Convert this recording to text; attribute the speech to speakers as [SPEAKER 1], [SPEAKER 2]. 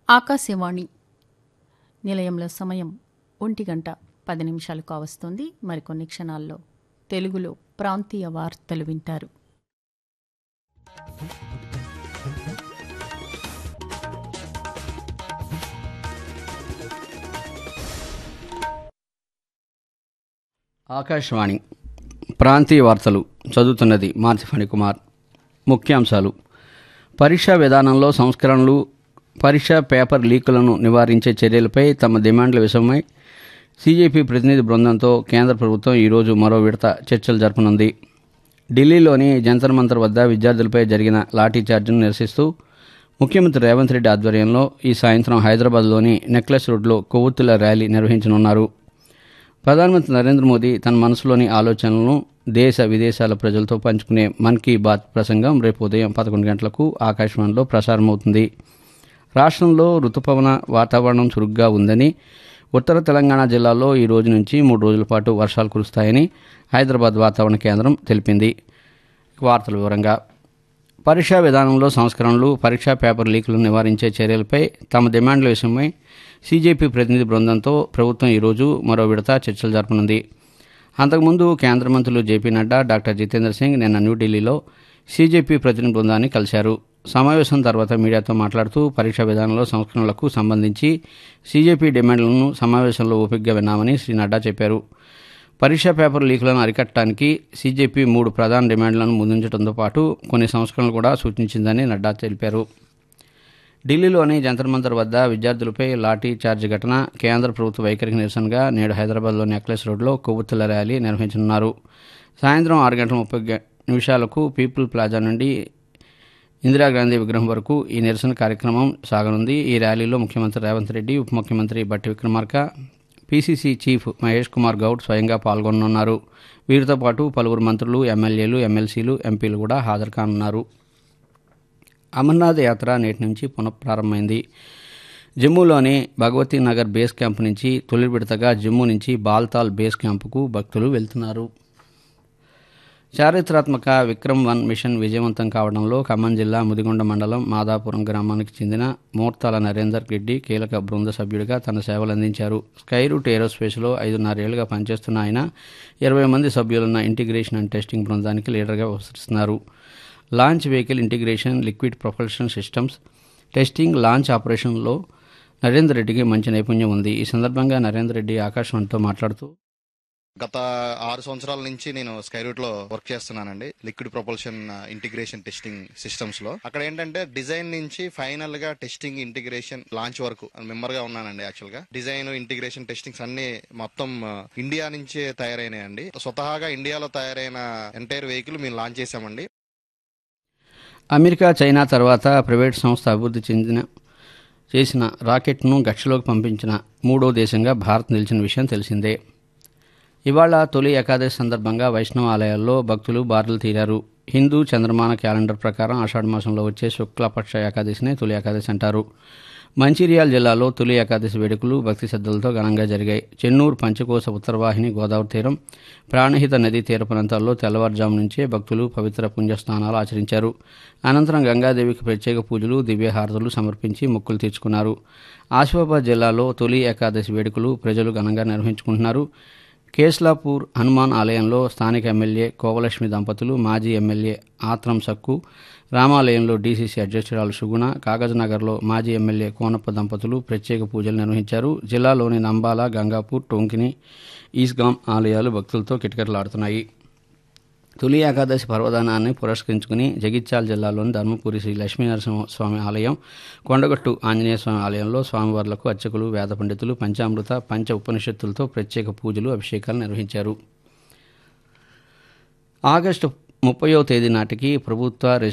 [SPEAKER 1] ఆకాశవాణి నిలయంలో సమయం 1:10 కావస్తోంది. మరికొన్ని క్షణాల్లో తెలుగులో ప్రాంతీయ వార్తలు వింటారు.
[SPEAKER 2] ఆకాశవాణి ప్రాంతీయ వార్తలు చదువుతున్నది మార్చి ఫణికుమార్. ముఖ్యాంశాలు: పరీక్షా విధానంలో సంస్కరణలు, పరీక్షా పేపర్ లీకులను నివారించే చర్యలపై తమ డిమాండ్ల విషయమై సీజేపీ ప్రతినిధి బృందంతో కేంద్ర ప్రభుత్వం ఈరోజు మరో విడత చర్చలు జరపనుంది. ఢిల్లీలోని జంతర్ మంతర్ వద్ద విద్యార్థులపై జరిగిన లాఠీచార్జ్ను నిరసిస్తూ ముఖ్యమంత్రి రేవంత్ రెడ్డి ఆధ్వర్యంలో ఈ సాయంత్రం హైదరాబాద్లోని నెక్లెస్ రోడ్లో కొవ్వొత్తుల ర్యాలీ నిర్వహించనున్నారు. ప్రధానమంత్రి నరేంద్ర మోదీ తన మనసులోని ఆలోచనలను దేశ విదేశాల ప్రజలతో పంచుకునే మన్ కీ బాత్ ప్రసంగం రేపు ఉదయం 11 గంటలకు ఆకాశవాణిలో ప్రసారమవుతుంది. రాష్ట్రంలో రుతుపవన వాతావరణం చురుగ్గా ఉందని, ఉత్తర తెలంగాణ జిల్లాల్లో ఈ రోజు నుంచి 3 రోజుల పాటు వర్షాలు కురుస్తాయని హైదరాబాద్ వాతావరణ కేంద్రం తెలిపింది. వార్తల వివరంగా: పరీక్షా విధానంలో సంస్కరణలు, పరీక్షా పేపర్ లీకులను నివారించే చర్యలపై తమ డిమాండ్ల విషయమై సీజేపీ ప్రతినిధి బృందంతో ప్రభుత్వం ఈరోజు మరో విడత చర్చలు జరపనుంది. అంతకుముందు కేంద్ర మంత్రులు జేపీ నడ్డా, డాక్టర్ జితేంద్ర సింగ్ నిన్న న్యూఢిల్లీలో సీజేపీ ప్రతినిధి బృందాన్ని కలిశారు. సమావేశం తర్వాత మీడియాతో మాట్లాడుతూ పరీక్షా విధానంలో సంస్కరణలకు సంబంధించి సీజేపీ డిమాండ్లను సమావేశంలో ఓపికగా విన్నామని శ్రీ నడ్డా చెప్పారు. పరీక్షా పేపర్ లీకులను అరికట్టడానికి సీజేపీ 3 ప్రధాన డిమాండ్లను ముందుంచడంతో పాటు కొన్ని సంస్కరణలు కూడా సూచించిందని నడ్డా తెలిపారు. ఢిల్లీలోని జంతర్ మంతర్ వద్ద విద్యార్థులపై లాఠీ చార్జ్ ఘటన, కేంద్ర ప్రభుత్వ వైఖరికి నిరసనగా నేడు హైదరాబాద్లోని నెక్లెస్ రోడ్లో కొవ్వొత్తుల ర్యాలీ నిర్వహించనున్నారు. సాయంత్రం 6:30 పీపుల్ ప్లాజా నుండి ఇందిరాగాంధీ విగ్రహం వరకు ఈ నిరసన కార్యక్రమం సాగనుంది. ఈ ర్యాలీలో ముఖ్యమంత్రి రేవంత్ రెడ్డి, ఉప ముఖ్యమంత్రి బట్టి విక్రమార్క, పీసీసీ చీఫ్ మహేష్ కుమార్ గౌడ్ స్వయంగా పాల్గొననున్నారు. వీరితో పాటు పలువురు మంత్రులు, ఎమ్మెల్యేలు, ఎమ్మెల్సీలు, ఎంపీలు కూడా హాజరు కానున్నారు. అమర్నాథ్ యాత్ర నేటి నుంచి పునఃప్రారంభమైంది. జమ్మూలోని భగవతీ నగర్ బేస్ క్యాంపు నుంచి తొలి విడతగా జమ్మూ నుంచి బాల్తాల్ బేస్ క్యాంపుకు భక్తులు వెళ్తున్నారు. చారిత్రాత్మక విక్రమ్-1 మిషన్ విజయవంతం కావడంలో ఖమ్మం జిల్లా ముదిగొండ మండలం మాదాపురం గ్రామానికి చెందిన మోర్తాల నరేందర్ రెడ్డి కీలక బృంద సభ్యుడిగా తన సేవలందించారు. స్కై రూట్ ఏరోస్పేస్లో 5.5 ఏళ్లుగా పనిచేస్తున్న ఆయన 20 మంది సభ్యులున్న ఇంటిగ్రేషన్ అండ్ టెస్టింగ్ బృందానికి లీడర్గా వ్యవహరిస్తున్నారు. Launch vehicle integration, liquid propulsion systems testing, launch ఆపరేషన్లో నరేందర్ రెడ్డికి మంచి నైపుణ్యం ఉంది. ఈ సందర్భంగా నరేందర్ రెడ్డి ఆకాశవాణితో మాట్లాడుతూ,
[SPEAKER 3] గత 6 సంవత్సరాల నుంచి నేను స్కై రూట్ లో వర్క్ చేస్తున్నానండి. Liquid propulsion integration testing systems లో అక్కడ ఏంటంటే డిజైన్ నుంచి ఫైనల్ గా టెస్టింగ్, ఇంటిగ్రేషన్, లాంచ్ వరకు మెంబర్ గా ఉన్నానండి. యాక్చువల్ గా డిజైన్, ఇంటిగ్రేషన్, టెస్టింగ్స్ అన్ని మొత్తం ఇండియా నుంచే తయారైనాయండి. స్వతహాగా ఇండియాలో తయారైన ఎంటైర్ వెహికల్ మేము లాంచ్ చేశామండి.
[SPEAKER 2] అమెరికా, చైనా తర్వాత ప్రైవేట్ సంస్థ అభివృద్ధి చేసిన రాకెట్ను కక్షలోకి పంపించిన 3వ దేశంగా భారత్ నిలిచిన విషయం తెలిసిందే. ఇవాళ తొలి ఏకాదశి సందర్భంగా వైష్ణవ ఆలయాల్లో భక్తులు బారులు తీరారు. హిందూ చంద్రమాన క్యాలెండర్ ప్రకారం ఆషాఢ మాసంలో వచ్చే శుక్లపక్ష ఏకాదశినే తొలి ఏకాదశి అంటారు. మంచిర్యాల జిల్లాలో తొలి ఏకాదశి వేడుకలు భక్తి శ్రద్ధలతో ఘనంగా జరిగాయి. చెన్నూరు, పంచకోశ, ఉత్తరవాహిని, గోదావరి తీరం, ప్రాణహిత నదీ తీర ప్రాంతాల్లో తెల్లవారుజాము నుంచే భక్తులు పవిత్ర పుణ్యస్నానాలు ఆచరించారు. అనంతరం గంగాదేవికి ప్రత్యేక పూజలు, దివ్యహారతులు సమర్పించి మొక్కులు తీర్చుకున్నారు. ఆసిఫాబాద్ జిల్లాలో తొలి ఏకాదశి వేడుకలు ప్రజలు ఘనంగా నిర్వహించుకుంటున్నారు. కేస్లాపూర్ హనుమాన్ ఆలయంలో స్థానిక ఎమ్మెల్యే కోవలక్ష్మి దంపతులు, మాజీ ఎమ్మెల్యే ఆత్రం సక్కు, రామాలయంలో డీసీసీ అధ్యక్షురాలు సుగుణ, కాగజ్నగర్లో మాజీ ఎమ్మెల్యే కోనప్ప దంపతులు ప్రత్యేక పూజలు నిర్వహించారు. జిల్లాలోని నంబాల, గంగాపూర్, టోంకిని, ఈస్గాం ఆలయాలు భక్తులతో కిటకిటలాడుతున్నాయి. తొలి ఏకాదశి పర్వదినాన్ని పురస్కరించుకుని జగిత్యాల జిల్లాలోని ధర్మపురి శ్రీ లక్ష్మీనరసింహస్వామి ఆలయం, కొండగట్టు ఆంజనేయ స్వామి ఆలయంలో స్వామివార్లకు అర్చకులు, వేద పండితులు పంచామృత, పంచ ఉపనిషత్తులతో ప్రత్యేక పూజలు, అభిషేకాలు నిర్వహించారు. ఆగస్టు 30వ తేదీ నాటికి ప్రభుత్వ